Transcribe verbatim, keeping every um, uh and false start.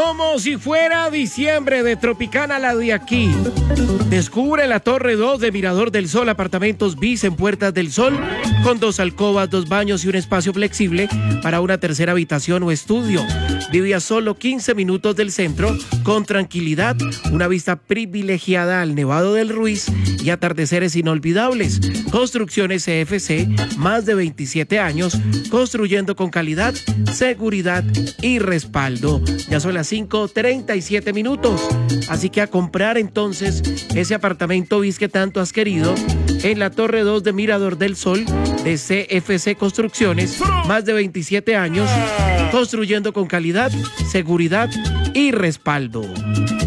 Como si fuera diciembre de Tropicana la de aquí. Descubre la Torre dos de Mirador del Sol, apartamentos bis en Puertas del Sol, con dos alcobas, dos baños y un espacio flexible para una tercera habitación o estudio. Vive a solo quince minutos del centro, con tranquilidad, una vista privilegiada al Nevado del Ruiz y atardeceres inolvidables. Construcciones C F C, más de veintisiete años, construyendo con calidad, seguridad y respaldo. Ya son las cinco treinta y siete minutos, así que a comprar entonces ese apartamento bis que tanto has querido en la Torre dos de Mirador del Sol de C F C Construcciones, más de veintisiete años, construyendo con calidad, seguridad y respaldo.